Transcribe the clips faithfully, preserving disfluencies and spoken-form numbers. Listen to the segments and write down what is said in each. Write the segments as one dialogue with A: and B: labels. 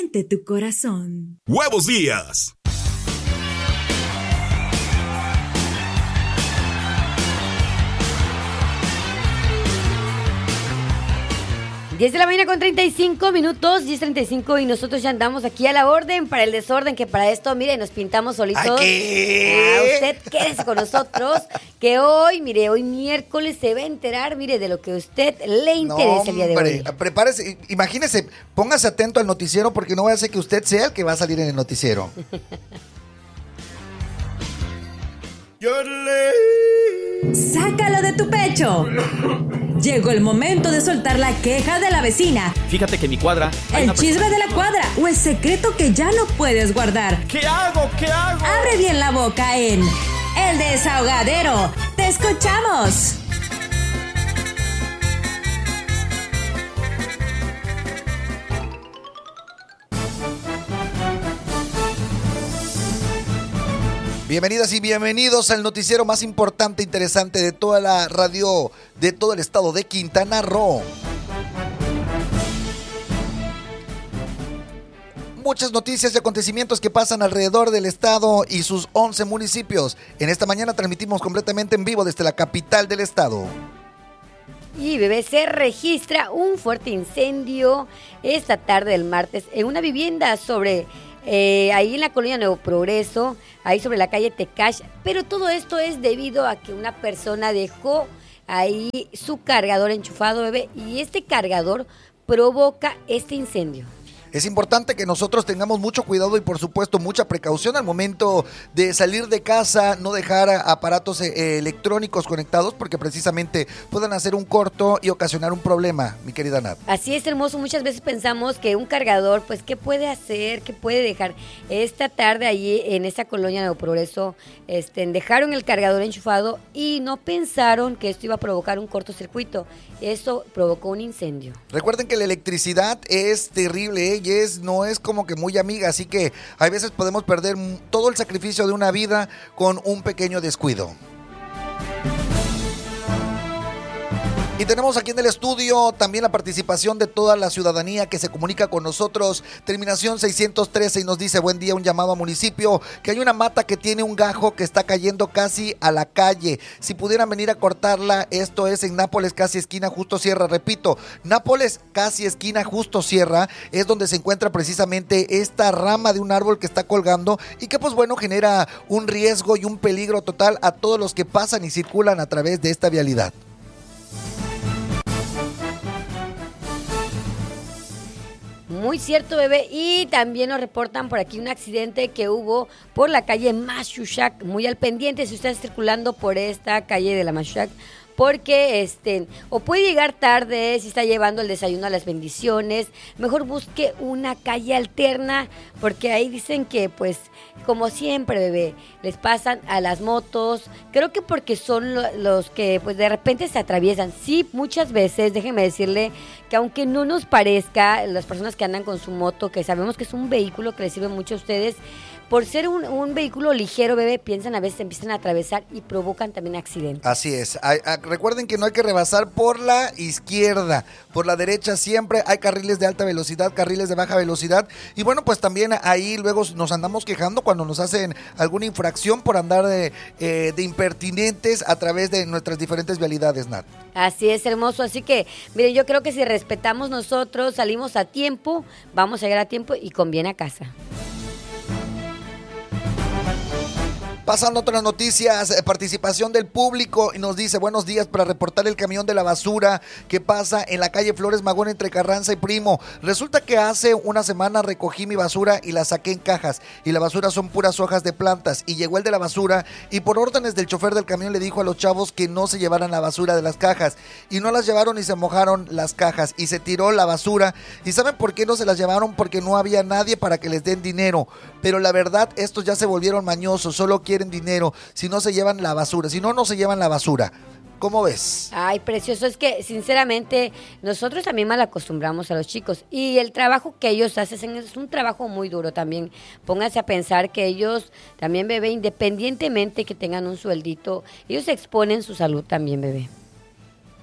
A: Siente tu corazón.
B: ¡Huevos Días!
C: diez de la mañana con treinta y cinco minutos, diez treinta y cinco, y nosotros ya andamos aquí a la orden para el desorden, que para esto, mire, nos pintamos solitos.
D: ¿A qué?
C: Ah, usted quédese con nosotros, que hoy, mire, hoy miércoles se va a enterar, mire, de lo que a usted le interesa
D: no,
C: el día de
D: hombre,
C: hoy.
D: Prepárese, imagínese, póngase atento al noticiero porque no vaya a ser que usted sea el que va a salir en el noticiero.
A: ¡Sácalo de tu pecho! Llegó el momento de soltar la queja de la vecina.
E: Fíjate que mi cuadra...
A: El chisme de la cuadra o el secreto que ya no puedes guardar.
E: ¿Qué hago? ¿Qué hago?
A: Abre bien la boca en El Desahogadero. ¡Te escuchamos!
D: Bienvenidas y bienvenidos al noticiero más importante e interesante de toda la radio de todo el estado de Quintana Roo. Muchas noticias y acontecimientos que pasan alrededor del estado y sus once municipios. En esta mañana transmitimos completamente en vivo desde la capital del estado.
C: Y bebé, se registra un fuerte incendio esta tarde del martes en una vivienda sobre... Eh, ahí en la colonia Nuevo Progreso, ahí sobre la calle Tecash, pero todo esto es debido a que una persona dejó ahí su cargador enchufado, bebé, y este cargador provoca este incendio.
D: Es importante que nosotros tengamos mucho cuidado y por supuesto mucha precaución al momento de salir de casa, no dejar aparatos eh, electrónicos conectados porque precisamente pueden hacer un corto y ocasionar un problema, mi querida Nat.
C: Así es, hermoso, muchas veces pensamos que un cargador, pues, ¿qué puede hacer? ¿Qué puede dejar? Esta tarde allí en esa colonia Nuevo Progreso, este, dejaron el cargador enchufado y no pensaron que esto iba a provocar un cortocircuito. Eso provocó un incendio.
D: Recuerden que la electricidad es terrible, ¿eh? Y es, no es como que muy amiga, así que a veces podemos perder todo el sacrificio de una vida con un pequeño descuido. Y tenemos aquí en el estudio también la participación de toda la ciudadanía que se comunica con nosotros. Terminación seiscientos trece y nos dice: buen día, un llamado a municipio, que hay una mata que tiene un gajo que está cayendo casi a la calle. Si pudieran venir a cortarla, esto es en Nápoles, casi esquina Justo Sierra. Repito, Nápoles, casi esquina Justo Sierra, es donde se encuentra precisamente esta rama de un árbol que está colgando y que pues bueno genera un riesgo y un peligro total a todos los que pasan y circulan a través de esta vialidad.
C: Muy cierto, bebé. Y también nos reportan por aquí un accidente que hubo por la calle Mashushak, muy al pendiente si usted está circulando por esta calle de la Mashushak, porque este o puede llegar tarde si está llevando el desayuno a las bendiciones. Mejor busque una calle alterna, porque ahí dicen que pues como siempre, bebé, les pasan a las motos. Creo que porque son lo, los que pues de repente se atraviesan. Sí, muchas veces, déjeme decirle que aunque no nos parezca, las personas que andan con su moto, que sabemos que es un vehículo que les sirve mucho a ustedes, por ser un, un vehículo ligero, bebé, piensan a veces, empiezan a atravesar y provocan también accidentes.
D: Así es. Hay, hay, recuerden que no hay que rebasar por la izquierda, por la derecha siempre hay carriles de alta velocidad, carriles de baja velocidad. Y bueno, pues también ahí luego nos andamos quejando cuando nos hacen alguna infracción por andar de, eh, de impertinentes a través de nuestras diferentes vialidades, Nat.
C: Así es, hermoso. Así que, miren, yo creo que si respetamos nosotros, salimos a tiempo, vamos a llegar a tiempo y con bien a casa.
D: Pasando a otras noticias, eh, participación del público y nos dice: buenos días, para reportar el camión de la basura que pasa en la calle Flores Magón entre Carranza y Primo. Resulta que hace una semana recogí mi basura y la saqué en cajas y la basura son puras hojas de plantas, y llegó el de la basura y por órdenes del chofer del camión le dijo a los chavos que no se llevaran la basura de las cajas y no las llevaron y se mojaron las cajas y se tiró la basura. ¿Y saben por qué no se las llevaron? Porque no había nadie para que les den dinero. Pero la verdad, estos ya se volvieron mañosos, solo quieren dinero si no se llevan la basura, si no, no se llevan la basura. ¿Cómo ves?
C: Ay, precioso, es que sinceramente nosotros también mal acostumbramos a los chicos y el trabajo que ellos hacen es un trabajo muy duro también. Pónganse a pensar que ellos también, bebé, independientemente que tengan un sueldito, ellos exponen su salud también, bebé.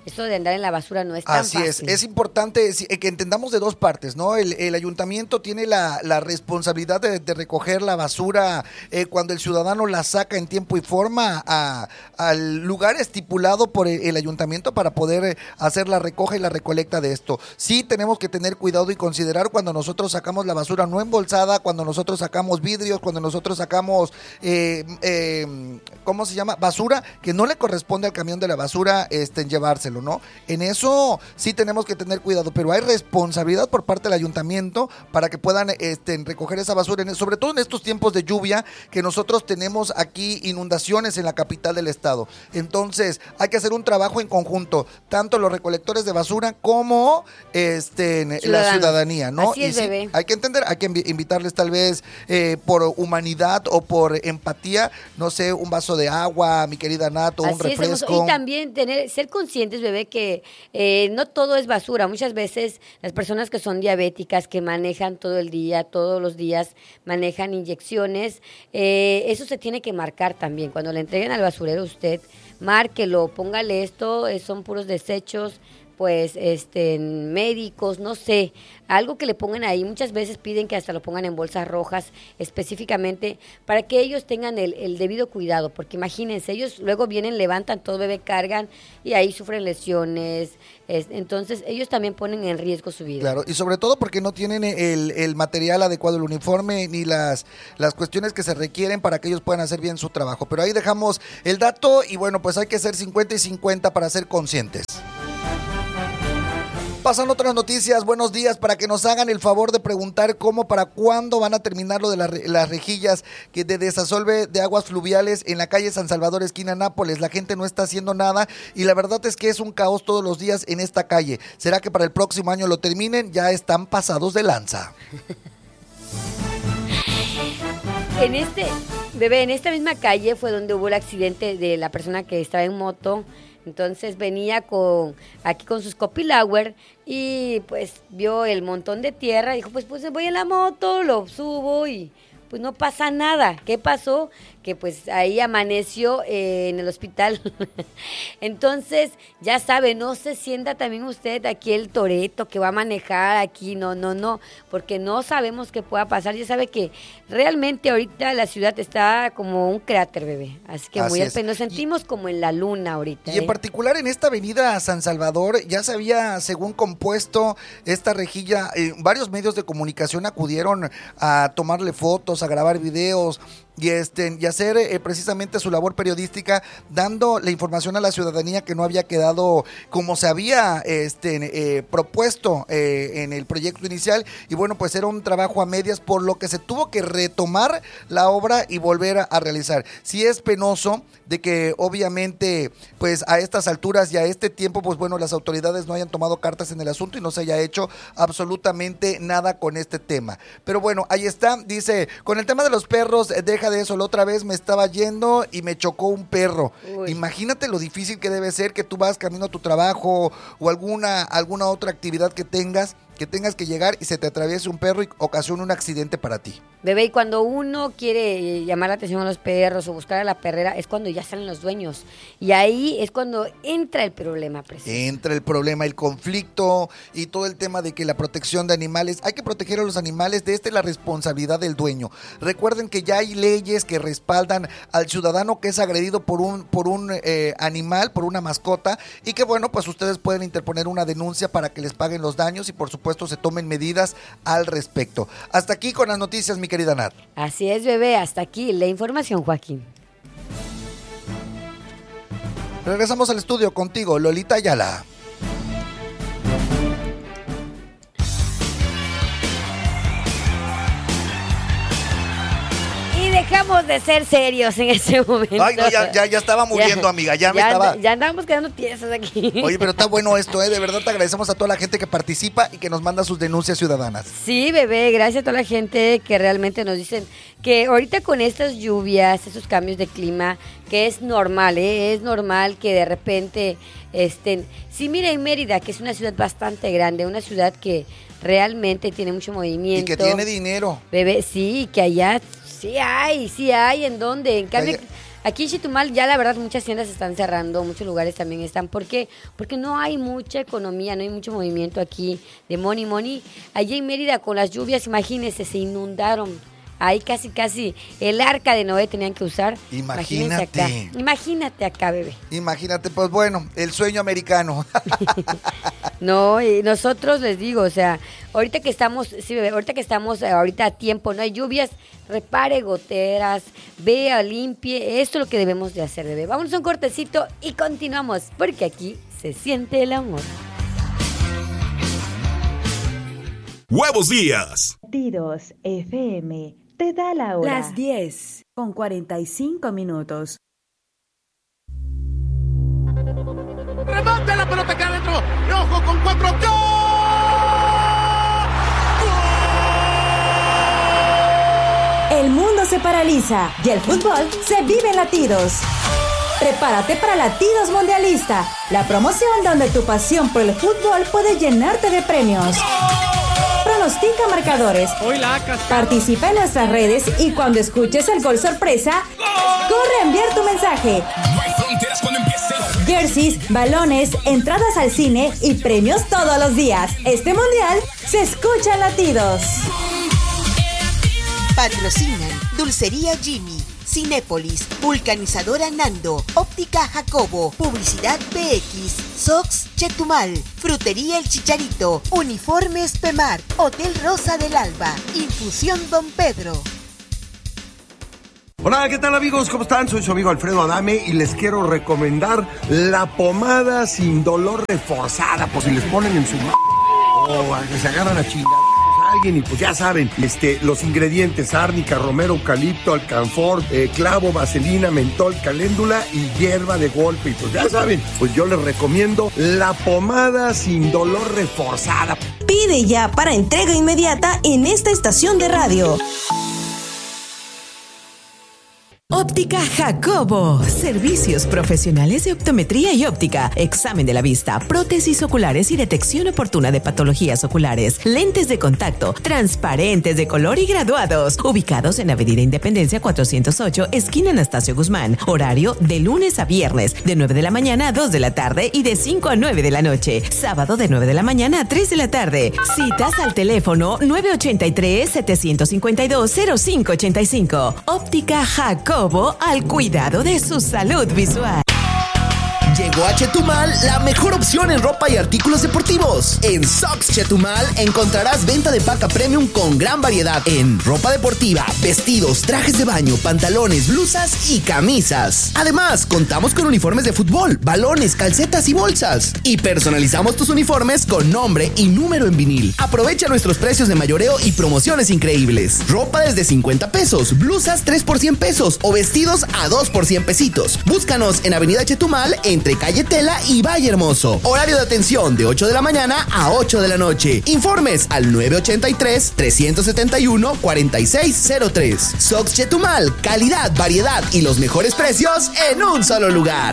C: esto de andar en la basura no es tan
D: Así
C: fácil.
D: es, es importante que entendamos de dos partes, ¿no? El, el ayuntamiento tiene la, la responsabilidad de, de recoger la basura eh, cuando el ciudadano la saca en tiempo y forma a, al lugar estipulado por el, el ayuntamiento para poder hacer la recoja y la recolecta de esto. Sí tenemos que tener cuidado y considerar cuando nosotros sacamos la basura no embolsada, cuando nosotros sacamos vidrios, cuando nosotros sacamos, eh, eh, ¿cómo se llama? Basura, que no le corresponde al camión de la basura este, en llevárselo, ¿no? En eso sí tenemos que tener cuidado, pero hay responsabilidad por parte del ayuntamiento para que puedan este, recoger esa basura, en, sobre todo en estos tiempos de lluvia que nosotros tenemos aquí inundaciones en la capital del estado. Entonces hay que hacer un trabajo en conjunto, tanto los recolectores de basura como este, la ciudadanía, ¿no?
C: Así es,
D: y sí,
C: bebé.
D: hay que entender, hay que invitarles tal vez eh, por humanidad o por empatía, no sé, un vaso de agua, mi querida Nato, un
C: Así es,
D: refresco.
C: hermoso. Y también tener, ser conscientes, bebé, que eh, no todo es basura. Muchas veces las personas que son diabéticas, que manejan todo el día, todos los días, manejan inyecciones, eh, eso se tiene que marcar también. Cuando le entreguen al basurero usted, márquelo, póngale esto, eh, son puros desechos, pues este médicos, no sé, algo que le pongan ahí. Muchas veces piden que hasta lo pongan en bolsas rojas específicamente para que ellos tengan el, el debido cuidado, porque imagínense, ellos luego vienen, levantan todo, bebé, cargan y ahí sufren lesiones, es, entonces ellos también ponen en riesgo su vida.
D: Claro, y sobre todo porque no tienen el, el material adecuado, el uniforme, ni las, las cuestiones que se requieren para que ellos puedan hacer bien su trabajo. Pero ahí dejamos el dato y bueno, pues hay que ser cincuenta y cincuenta para ser conscientes. Pasan otras noticias, buenos días, para que nos hagan el favor de preguntar cómo, para cuándo van a terminar lo de la, las rejillas que de desasolve de aguas fluviales en la calle San Salvador, esquina Nápoles. La gente no está haciendo nada y la verdad es que es un caos todos los días en esta calle. ¿Será que para el próximo año lo terminen? Ya están pasados de lanza.
C: En este, bebé, en esta misma calle fue donde hubo el accidente de la persona que estaba en moto. Entonces venía con aquí con sus copilauer y pues vio el montón de tierra y dijo, pues pues voy en la moto, lo subo y pues no pasa nada. ¿Qué pasó? Que pues ahí amaneció eh, en el hospital. Entonces, ya sabe, no se sienta también usted aquí el toreto que va a manejar aquí, no, no, no, porque no sabemos qué pueda pasar. Ya sabe que realmente ahorita la ciudad está como un cráter, bebé. Así que
D: Así
C: muy
D: es.
C: al nos sentimos y, como en la luna ahorita.
D: Y en
C: ¿eh?
D: particular en esta avenida San Salvador ya se había, según compuesto esta rejilla, eh, varios medios de comunicación acudieron a tomarle fotos, a grabar videos y este y hacer eh, precisamente su labor periodística, dando la información a la ciudadanía que no había quedado como se había este eh, propuesto eh, en el proyecto inicial. Y bueno, pues era un trabajo a medias, por lo que se tuvo que retomar la obra y volver a, a realizar. Sí es penoso de que obviamente pues a estas alturas y a este tiempo pues bueno, las autoridades no hayan tomado cartas en el asunto y no se haya hecho absolutamente nada con este tema. Pero bueno, ahí está, dice, con el tema de los perros, deja de eso, la otra vez me estaba yendo y me chocó un perro. Uy. Imagínate lo difícil que debe ser que tú vas camino a tu trabajo o alguna, alguna otra actividad que tengas, que tengas que llegar y se te atraviese un perro y ocasione un accidente para ti.
C: Bebé, y cuando uno quiere llamar la atención a los perros o buscar a la perrera, es cuando ya salen los dueños. Y ahí es cuando entra el problema, precioso.
D: Entra el problema, el conflicto y todo el tema de que la protección de animales, hay que proteger a los animales, de esta es la responsabilidad del dueño. Recuerden que ya hay leyes que respaldan al ciudadano que es agredido por un, por un eh, animal, por una mascota, y que bueno, pues ustedes pueden interponer una denuncia para que les paguen los daños y por supuesto se tomen medidas al respecto. Hasta aquí con las noticias, mi querida Nat.
C: Así es, bebé, hasta aquí la información, Joaquín.
D: Regresamos al estudio contigo, Lolita Ayala.
C: Dejamos de ser serios en ese momento.
D: Ay, no, ya, ya, ya estaba muriendo, ya, amiga, ya, ya me estaba...
C: Ya andábamos quedando tiesos aquí.
D: Oye, pero está bueno esto, ¿eh? De verdad te agradecemos a toda la gente que participa y que nos manda sus denuncias ciudadanas.
C: Sí, bebé, gracias a toda la gente que realmente nos dicen que ahorita con estas lluvias, esos cambios de clima, que es normal, ¿eh? Es normal que de repente estén... Sí, mira, en Mérida, que es una ciudad bastante grande, una ciudad que realmente tiene mucho movimiento.
D: Y que tiene dinero.
C: Bebé, sí, que allá... Sí hay, sí hay, ¿en dónde? En cambio, Aquí en Chetumal ya la verdad muchas tiendas están cerrando, muchos lugares también están. ¿Por qué? Porque no hay mucha economía, no hay mucho movimiento aquí de money money. Allí en Mérida con las lluvias, imagínense, se inundaron. Ahí casi, casi el arca de Noé tenían que usar.
D: Imagínate.
C: Acá. Imagínate acá, bebé.
D: Imagínate, pues bueno, el sueño americano.
C: No, y nosotros les digo, o sea, ahorita que estamos, sí, bebé, ahorita que estamos ahorita a tiempo, no hay lluvias, repare goteras, vea, limpie, esto es lo que debemos de hacer, bebé. Vámonos a un cortecito y continuamos, porque aquí se siente el amor.
B: ¡Buenos días!
F: Latidos F M te da la hora.
G: Las diez con cuarenta y cinco minutos.
E: ¡Remate la pelota acá adentro! ¡Y ojo con cuatro! ¡Gol!
G: El mundo se paraliza y el fútbol se vive en latidos. Prepárate para Latidos Mundialista, la promoción donde tu pasión por el fútbol puede llenarte de premios. Pronostica marcadores, participa en nuestras redes y cuando escuches el gol sorpresa, corre a enviar tu mensaje. Jerseys, balones, entradas al cine y premios todos los días. Este mundial se escucha en Latidos.
H: Patrocinan Dulcería Jimmy, Cinépolis, Vulcanizadora Nando, Óptica Jacobo, Publicidad P X, Sox Chetumal, Frutería El Chicharito, Uniformes Pemar, Hotel Rosa del Alba, Infusión Don Pedro.
I: Hola, ¿qué tal amigos? ¿Cómo están? Soy su amigo Alfredo Adame y les quiero recomendar la pomada sin dolor reforzada, por si les ponen en su mano o que se agarran a chingar a alguien y pues ya saben, este, los ingredientes: árnica, romero, eucalipto, alcanfor, eh, clavo, vaselina, mentol, caléndula y hierba de golpe. Y pues ya saben, pues yo les recomiendo la pomada sin dolor reforzada.
J: Pide ya para entrega inmediata en esta estación de radio. Óptica Jacobo. Servicios profesionales de optometría y óptica, examen de la vista, prótesis oculares y detección oportuna de patologías oculares, lentes de contacto, transparentes de color y graduados. Ubicados en Avenida Independencia cuatrocientos ocho, esquina Anastasio Guzmán. Horario de lunes a viernes, de nueve de la mañana a dos de la tarde y de cinco a nueve de la noche. Sábado de nueve de la mañana a tres de la tarde. Citas al teléfono nueve ochenta y tres, setecientos cincuenta y dos, cero cinco ochenta y cinco. Óptica Jacobo. Al cuidado de su salud visual.
K: Llegó a Chetumal la mejor opción en ropa y artículos deportivos. En Sox Chetumal encontrarás venta de paca premium con gran variedad en ropa deportiva, vestidos, trajes de baño, pantalones, blusas y camisas. Además, contamos con uniformes de fútbol, balones, calcetas y bolsas. Y personalizamos tus uniformes con nombre y número en vinil. Aprovecha nuestros precios de mayoreo y promociones increíbles. Ropa desde cincuenta pesos, blusas tres por cien pesos o vestidos a dos por cien pesitos. Búscanos en Avenida Chetumal entre Calle Tela y Valle Hermoso. Horario de atención de ocho de la mañana a ocho de la noche. Informes al nueve ochenta y tres, trescientos setenta y uno, cuarenta y seis cero tres. Sox Chetumal, calidad, variedad y los mejores precios en un solo lugar.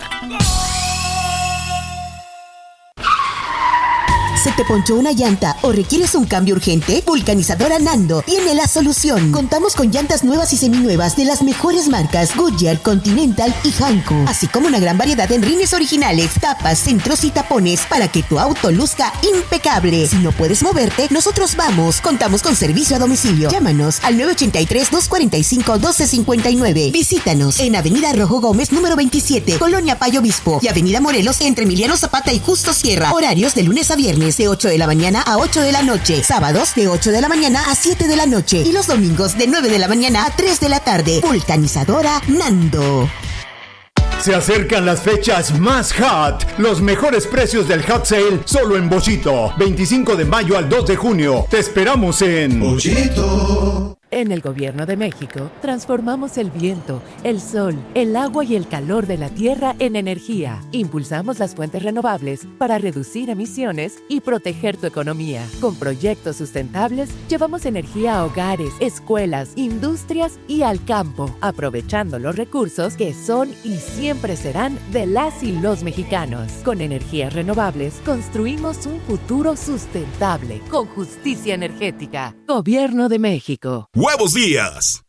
H: ¿Se te ponchó una llanta o requieres un cambio urgente? Vulcanizadora Nando tiene la solución. Contamos con llantas nuevas y seminuevas de las mejores marcas Goodyear, Continental y Hanko, así como una gran variedad de rines originales, tapas, centros y tapones para que tu auto luzca impecable. Si no puedes moverte, nosotros vamos. Contamos con servicio a domicilio. Llámanos al nueve ochenta y tres, doscientos cuarenta y cinco, doce cincuenta y nueve. Visítanos en Avenida Rojo Gómez, número veintisiete, Colonia Payo Obispo, y Avenida Morelos entre Emiliano Zapata y Justo Sierra. Horarios de lunes a viernes de ocho de la mañana a ocho de la noche. Sábados de ocho de la mañana a siete de la noche. Y los domingos de nueve de la mañana a tres de la tarde. Vulcanizadora Nando.
L: Se acercan las fechas más hot. Los mejores precios del hot sale solo en Bollito. veinticinco de mayo al dos de junio. Te esperamos en Bollito.
M: En el Gobierno de México, transformamos el viento, el sol, el agua y el calor de la tierra en energía. Impulsamos las fuentes renovables para reducir emisiones y proteger tu economía. Con proyectos sustentables, llevamos energía a hogares, escuelas, industrias y al campo, aprovechando los recursos que son y siempre serán de las y los mexicanos. Con energías renovables, construimos un futuro sustentable, con justicia energética. Gobierno de México.
B: ¡Buenos días!